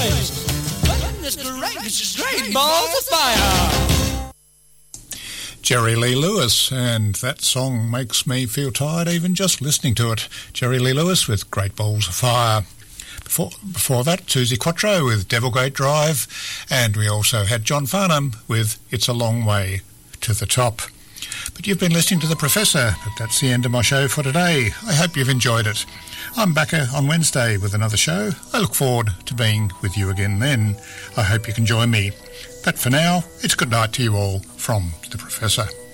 blaze. Goodness gracious, great balls of fire. Jerry Lee Lewis, and that song makes me feel tired even just listening to it. Jerry Lee Lewis with Great Balls of Fire. Before that, Suzi Quatro with Devil Gate Drive, and we also had John Farnham with It's a Long Way to the Top. But you've been listening to The Professor, but that's the end of my show for today. I hope you've enjoyed it. I'm back on Wednesday with another show. I look forward to being with you again then. I hope you can join me. But for now, it's good night to you all from The Professor.